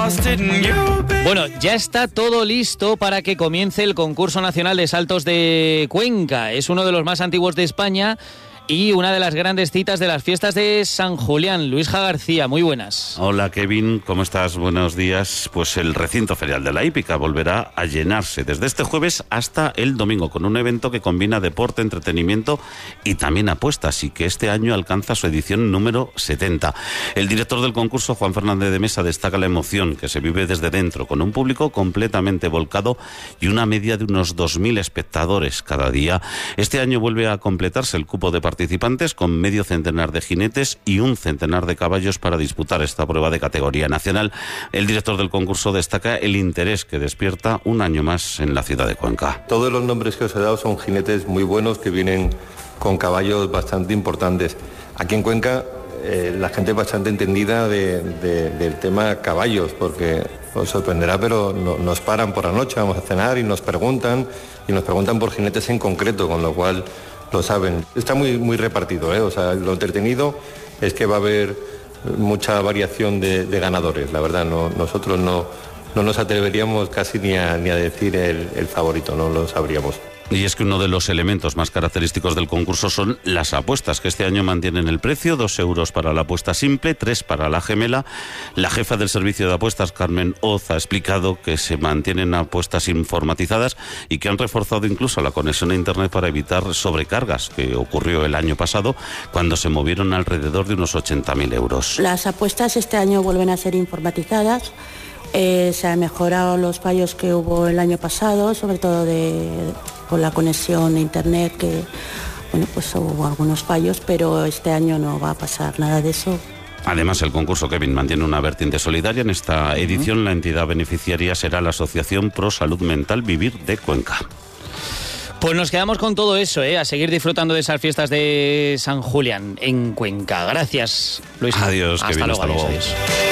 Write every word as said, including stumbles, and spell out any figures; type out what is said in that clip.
Bueno, ya está todo listo para que comience el concurso nacional de saltos de Cuenca. Es uno de los más antiguos de España y una de las grandes citas de las fiestas de San Julián. Luisja García, muy buenas. Hola Kevin, ¿cómo estás? Buenos días. Pues el recinto ferial de la hípica volverá a llenarse desde este jueves hasta el domingo con un evento que combina deporte, entretenimiento y también apuestas, y que este año alcanza su edición número setenta. El director del concurso, Juan Fernández de Mesa, destaca la emoción que se vive desde dentro, con un público completamente volcado y una media de unos dos mil espectadores cada día. Este año vuelve a completarse el cupo de participantes participantes con medio centenar de jinetes y un centenar de caballos para disputar esta prueba de categoría nacional. El director del concurso destaca el interés que despierta un año más en la ciudad de Cuenca. Todos los nombres que os he dado son jinetes muy buenos que vienen con caballos bastante importantes. Aquí en Cuenca eh, la gente es bastante entendida de, de, del tema caballos, porque os sorprenderá, pero no, nos paran por la noche, vamos a cenar y nos preguntan, y nos preguntan por jinetes en concreto, con lo cual lo saben. Está muy, muy repartido, ¿eh? O sea, lo entretenido es que va a haber mucha variación de, de ganadores. La verdad, no, nosotros no, no nos atreveríamos casi ni a, ni a decir el, el favorito, no lo sabríamos. Y es que uno de los elementos más característicos del concurso son las apuestas, que este año mantienen el precio, dos euros para la apuesta simple, tres para la gemela. La jefa del servicio de apuestas, Carmen Oz, ha explicado que se mantienen apuestas informatizadas y que han reforzado incluso la conexión a internet para evitar sobrecargas, que ocurrió el año pasado cuando se movieron alrededor de unos ochenta mil euros. Las apuestas este año vuelven a ser informatizadas. Eh, se han mejorado los fallos que hubo el año pasado, sobre todo de, con la conexión a internet, que bueno, pues hubo algunos fallos, pero este año no va a pasar nada de eso. Además, el concurso, Kevin, mantiene una vertiente solidaria. En esta edición, la entidad beneficiaria será la Asociación Pro Salud Mental Vivir de Cuenca. Pues nos quedamos con todo eso, ¿eh? A seguir disfrutando de esas fiestas de San Julián en Cuenca. Gracias, Luis. Adiós, hasta Kevin, luego, hasta luego. Adiós, adiós.